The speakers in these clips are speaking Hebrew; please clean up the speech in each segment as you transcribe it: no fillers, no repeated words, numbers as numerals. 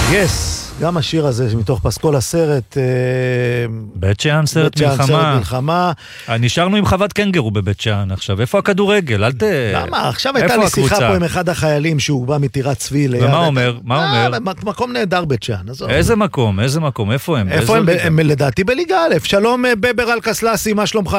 יס, גם השיר הזה מתוך פסקול הסרט בית שאן, סרט מלחמה. נשארנו עם חוות קנגרו בבית שאן עכשיו. איפה הכדורגל? אל ת... למה? עכשיו הייתה לי שיחה פה עם אחד החיילים שהוא בא מטירת צבי ליד. ומה אומר? מה אומר? מקום נהדר בית שאן. איזה מקום? איפה הם? איפה הם? לדעתי בליגה א'. שלום בבר אלקסלסי, מה שלומך?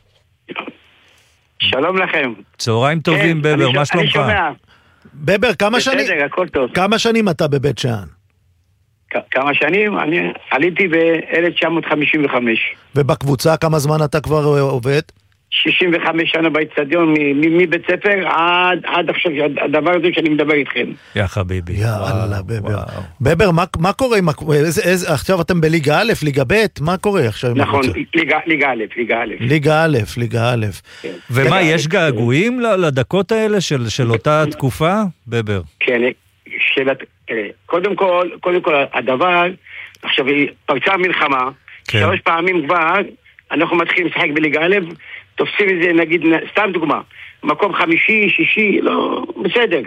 שלום לכם. צהריים טובים בבר, מה שלומך? אני שומע. בבר, בסדר, הכל טוב. כמה שנים אתה בבית שאן? כמה שנים? אני עליתי ב-1955. ובקבוצה כמה זמן אתה כבר עובד? 65 שנה באצטדיון, מבית ספר עד עכשיו, הדבר הזה שאני מדבר איתכם. יא חביבי. יא אללה, בבר. בבר, מה קורה? עכשיו אתם בליגה א', ליגה ב', מה קורה עכשיו? נכון, ליגה א'. ליגה א'. ומה, יש געגועים לדקות האלה של אותה תקופה, בבר? כן, קודם כל, הדבר, עכשיו פרצה מלחמה, 3 פעמים כבר, אנחנו מתחילים לשחק בליגה א', תופסים את זה, נגיד, סתם דוגמה, מקום 5, 6, לא, בסדר.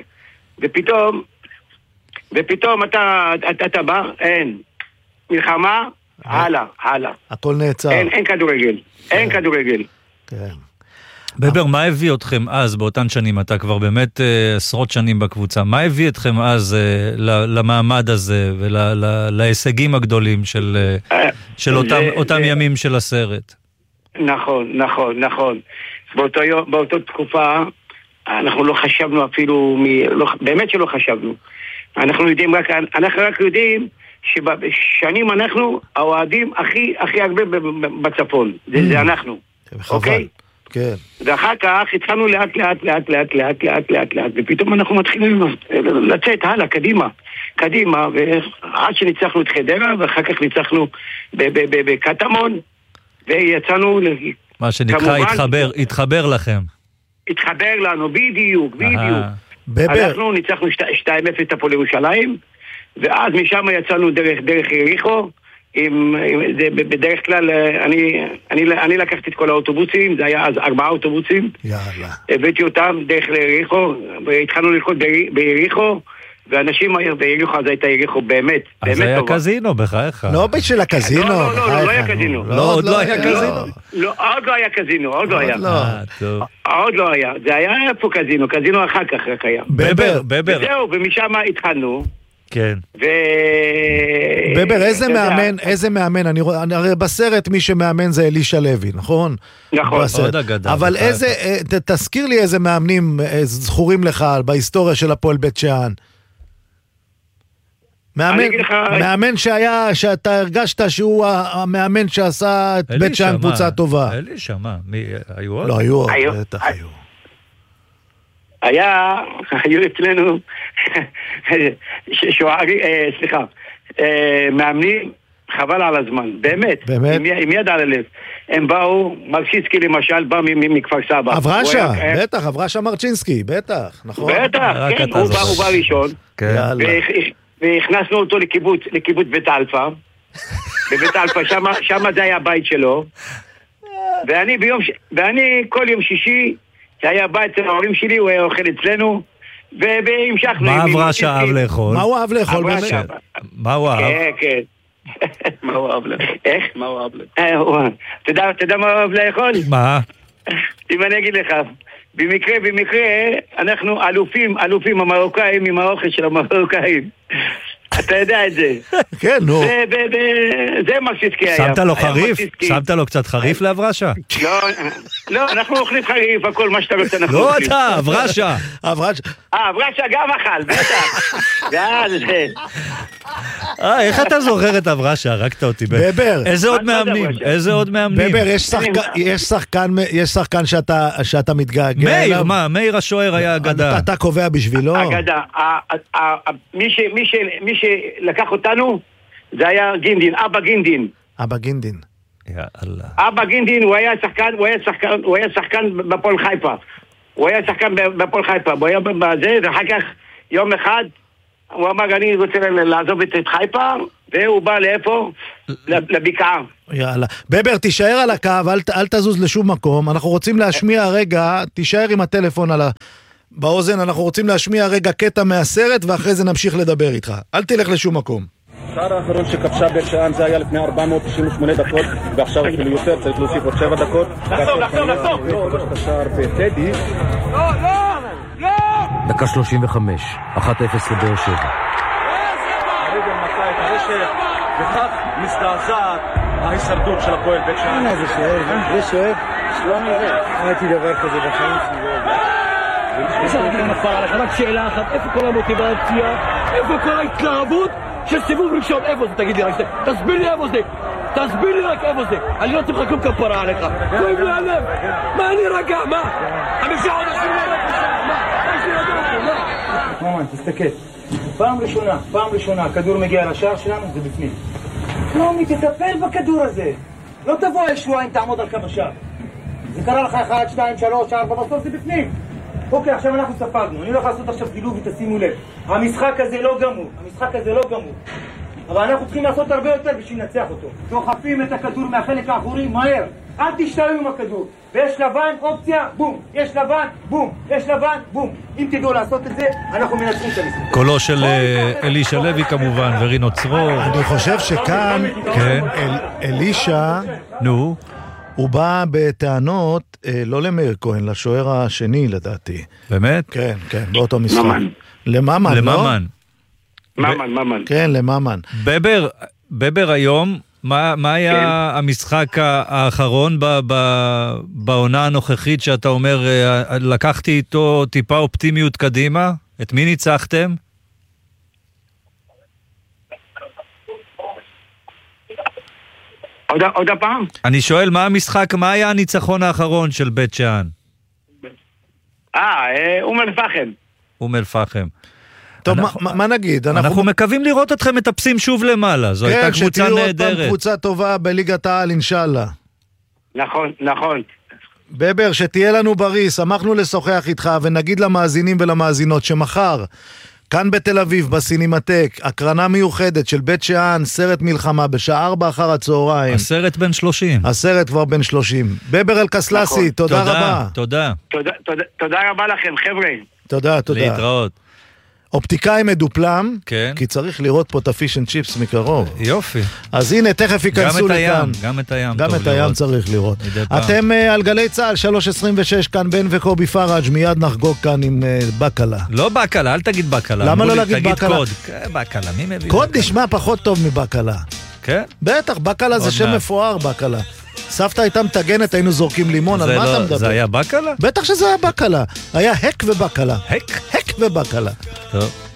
ופתאום אתה בא, אין. מלחמה, הלאה. הכל נעצר. אין כדורגל. כן. בבר, מה הביא אתכם אז, באותן שנים, אתה כבר באמת עשרות שנים בקבוצה, מה הביא אתכם אז למעמד הזה ולהישגים הגדולים של אותם ימים של הסרט? נכון. באותה תקופה, אנחנו לא חשבנו אפילו, באמת שלא חשבנו. אנחנו רק יודעים שבשנים אנחנו האוהדים הכי הרבה בצפון. זה אנחנו. אוקיי? כן. ואחר כך התחלנו לאט, ופתאום אנחנו מתחילים לצאת הלאה, קדימה, ועד שניצחנו את חדרה, ואחר כך ניצחנו בקטמון, ויצאנו... מה שנקרא התחבר לכם. התחבר לנו, בדיוק. אנחנו ניצחנו 2-0 את הפועל ירושלים, ואז משם יצאנו דרך יריחו, בדרך כלל אני לקחתי את כל האוטובוסים, זה היה אז 4 אוטובוסים, הבאתי אותם דרך יריחו, והתחלנו ללכות ביריחו, ואנשים ביריחו, אז הייתה יריחו באמת טובה. אז היה קזינו בחייך. לא בשביל הקזינו. לא היה קזינו. עוד לא היה קזינו. עוד לא היה קזינו, עוד לא היה. זה היה פה קזינו אחר כך רק היה. בבר. וזהו, ומשם התחלנו. כן. בבר, איזה מאמן, הרי בסרט מי שמאמן זה אלישע לוי, נכון? נכון. עוד אגדה. אבל תזכיר לי איזה מאמנים זכורים לך בהיסטוריה של הפועל בית שאן. מאמן שאתה הרגשת שהוא המאמן שעשה את בית שאן קבוצה טובה. אלישע, מה? היו עוד? לא, היו עוד, בטח היו. היו אצלנו מאמנים חבל על הזמן, באמת, עם יד על הלב. הם באו, מרצ'ינסקי למשל בא מכפר סבא. אברשה מרצ'ינסקי, בטח, נכון? בטח, כן, הוא בא ראשון, והכנסנו אותו לקיבוץ בית אלפא, בבית אלפא, שם זה היה הבית שלו, ואני כל יום שישי, זה היה בית של ההורים שלי, הוא היה אוכל אצלנו, והמשכנו. מה אברשה אהב לאכול? מה הוא אהב לאכול? מה הוא אהב? כן. מה הוא אהב לאכול? איך? מה הוא אהב לאכול? אתה יודע מה הוא אהב לאכול? מה? אם אני אגיד לך, במקרה, אנחנו אלופים המרוקאים עם האוכל של המרוקאים. אתה יודע את זה. כן, נו. זה מרצ'ינסקי היה. שמת לו חריף? שמת לו קצת חריף לאברשה? לא, אנחנו אוכלים חריף, הכל מה שאתה רוצה אנחנו לא אוכלים. אתה, אברשה. אברשה גם אכל, בטח. ואז זה. איך אתה זוכר את אברשה? הרגת אותי. בבר. איזה עוד מאמנים? בבר, יש שחקן שאתה מתגעגע אליו? מאיר השוער היה אגדה. אתה קובע בשבילו? אגדה. מי שלקח אותנו זה היה גינדין, אבא גינדין. יאללה. אבא גינדין הוא היה שחקן בפועל חיפה. הוא היה בזה, ואחר כך יום אחד הוא אמר אני רוצה לעזוב את חיפה, והוא בא לאיפה? לבקעה. יאללה. בבר, תישאר על הקו, אל תזוז לשום מקום. אנחנו רוצים להשמיע רגע, תישאר עם הטלפון באוזן, אנחנו רוצים להשמיע רגע קטע מהסרט, ואחרי זה נמשיך לדבר איתך. אל תלך לשום מקום. השער האחרון שכבשה בית שאן זה היה לפני 498 דקות, ועכשיו אפילו יותר, צריך להוסיף עוד 7 דקות. לחתום! את השער בטדי. לא! דקה 35, 1-0 לבאר שבע. הרגל מצא את הרשת, וכך מזדעזעת ההישרדות של הפועל בית שאן. זה שואב, שלומי זה. הייתי דבר כזה בחיים שלי. יש לך נפל עליך, רק שאלה אחת, איפה כל המוטיבציה? איפה כל ההתלהבות של סיבוב ראשון? איפה זה? תגיד לי רק זה. תסביר לי איפה זה. תסביר לי רק איפה זה. אני לא צריך כלום כפרה עליך. כואב לי הלב. מה אני רגע? מה? 5 חודשים מה יש לי לדעת? מה? תסתכל. פעם ראשונה, הכדור מגיע לשער שלנו, זה בפנים. שלומי, תטפל בכדור הזה. לא תבוא שבועיים, תעמוד על קו השער. זה קרה לך 1, 2, 3, 4, בסוף זה בפנים. אוקיי, עכשיו אנחנו ספגנו. אני הולך לעשות עכשיו גילוב ותשימו לב. המשחק הזה לא גמור. אבל אנחנו צריכים לעשות הרבה יותר בשביל לנצח אותו. דוחפים את הכדור מהחלק האחורי מהר. אל תשתלו עם הכדור. ויש לבן, אופציה, בום. יש לבן, בום. יש לבן, בום. אם תדעו לעשות את זה, אנחנו מנצחים את המשחק. קולו של אלישע לוי כמובן, ורינו צרור. אני חושב שכאן, אלישע, נו, הוא בא בטענות, לא למאיר כהן, לשוער השני לדעתי. באמת? כן, באותו משחק. לממן, לא? ממן. כן, לממן. בבר היום, מה היה המשחק האחרון בעונה הנוכחית שאתה אומר, לקחתי איתו טיפה אופטימיות קדימה? את מי ניצחתם? עוד הפעם? אני שואל, מה היה הניצחון האחרון של בית שאן? אום אל פחם. טוב, מה נגיד? אנחנו מקווים לראות אתכם מטפסים שוב למעלה. זו הייתה קבוצה נהדרת. כן, שתהיו עוד פעם קבוצה טובה בליגת העל, אינשאללה. נכון. בבר, שתהיה לנו בריא, שמחנו לשוחח איתך, ונגיד למאזינים ולמאזינות שמחר, כאן בתל אביב, בסינמטק, הקרנה מיוחדת של בית שאן, סרט מלחמה, בשעה 4 אחר הצהריים. הסרט בן 30. הסרט כבר בן 30. בבר אלקסלסי, תודה רבה. תודה רבה לכם, חבר'ה. תודה. להתראות. אופטיקאי מדופלם, כן. כי צריך לראות פה את הפיש אנד צ'יפס מקרוב. יופי. אז הנה, תכף ייכנסו לכאן. גם את הים. גם את הים צריך לראות. אתם על גלי צהל, 326, כאן בן וקובי פראג', מיד נחגוג כאן עם בקלה. לא בקלה, אל תגיד בקלה. למה לא להגיד בקלה? תגיד קוד. בקלה, מי מביא? קוד נשמע פחות טוב מבקלה. כן? בטח, בקלה זה שם מפואר, בקלה. סבתא הייתה מתגנת, היינו זורקים לימון, על מה אתה מדבר? זה היה בקלה? בטח שזה היה בקלה. היה הק ובקלה. הק? הק ובקלה. טוב.